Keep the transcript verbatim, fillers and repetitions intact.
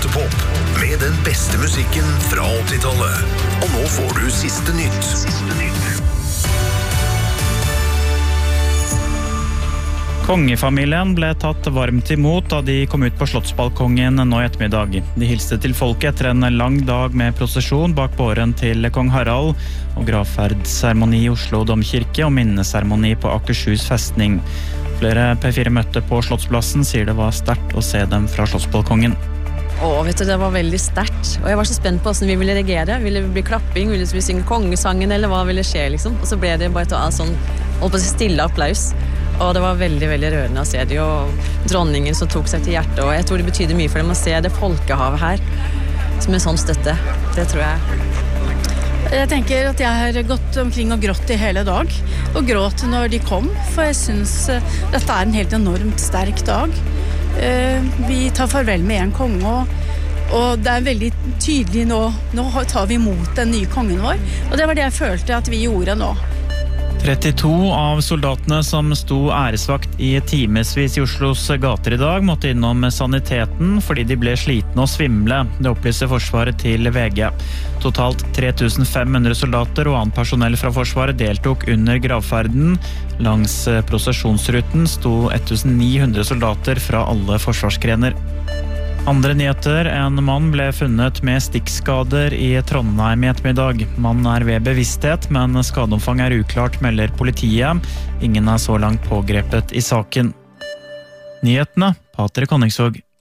Teaterpop med den beste musikken fra åttitallet. Og nå får du siste nytt. Siste nytt. Kongefamilien ble tatt varmt imot da de kom ut på slottsbalkongen nå i ettermiddag. De hilste til folket etter en lang dag med prosesjon bak båren til kong Harald og gravferdsseremoni i Oslo Domkirke og minneseremoni på Akershus festning. Flere P fire møtte på Slottsplassen sier det var sterkt å se dem fra slottsbalkongen. Åh, vet du, det var veldig sterkt. Og jeg var så spent på hvordan vi ville reagere. Ville det bli klapping? Ville vi synge kongesangen? Eller hva ville skje, liksom? Og så ble det bare et sånn, holdt på å si stille applaus. Og det var veldig, veldig rørende å se det, og dronningen som tok seg til hjertet, og jeg tror det betyder mye for dem å se det folkehavet her, som en sånn støtte. Det tror jeg. Jeg tenker at jeg har gått omkring og grått i hele dag, og gråt når de kom, for jeg synes dette er en helt enormt sterk dag. Vi tar farvel med en konge, og, og det er veldig tydelig nå, nå tar vi imot den nye kongen vår, og det var det jeg følte at vi gjorde nå. trettito av soldatene som sto æresvakt i timesvis i Oslos gater i dag måtte innom saniteten fordi de ble slitne og svimle. Det opplyser Forsvaret til V G. Totalt tre tusen fem hundre soldater og annet personell fra Forsvaret deltok under gravferden. Langs prosesjonsruten sto ett tusen ni hundre soldater fra alle forsvarsgrener. Andre nyheter, en mann ble funnet med stikkskader i Trondheim i ettermiddag. Mannen er ved bevissthet, men skadeomfang er uklart, melder politiet. Ingen er så langt pågrepet i saken. Nyhetene, Patrik Honningsvåg.